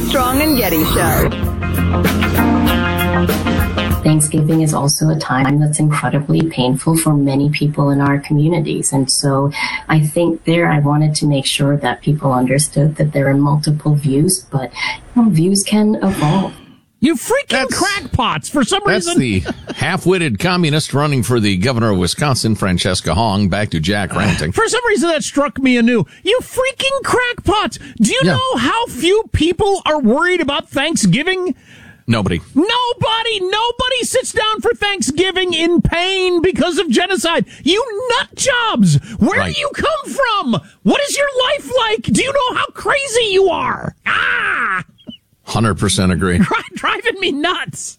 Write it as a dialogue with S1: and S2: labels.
S1: Armstrong and Getty Show.
S2: Thanksgiving is also a time that's incredibly painful for many people in our communities. And so I think I wanted to make sure that people understood that there are multiple views, but views can evolve.
S3: You freaking crackpots, for some reason.
S4: That's the half-witted communist running for the governor of Wisconsin, Francesca Hong. Back to Jack ranting.
S3: For some reason, that struck me anew. You freaking crackpots. Do you know how few people are worried about Thanksgiving?
S4: Nobody
S3: sits down for Thanksgiving in pain because of genocide. You nut jobs. Where do you come from? What is your life like? Do you know how crazy you are?
S4: 100% agree.
S3: Driving me nuts.